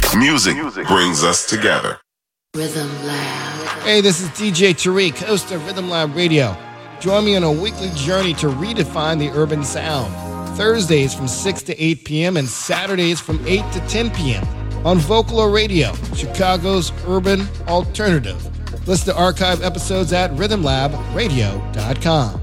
Music brings us together. Rhythm Lab. Hey, this is DJ Tariq, host of Rhythm Lab Radio. Join me on a weekly journey to redefine the urban sound. Thursdays from 6 to 8 p.m. and Saturdays from 8 to 10 p.m. on Vocalo Radio, Chicago's urban alternative. Listen to archive episodes at rhythmlabradio.com.